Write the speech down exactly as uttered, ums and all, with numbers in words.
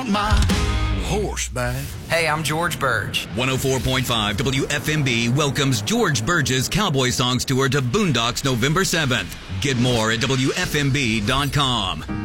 my horse back. Hey, I'm George Burge. one oh four point five W F M B welcomes George Burge's Cowboy Songs Tour to Boondocks November seventh. Get more at W F M B dot com.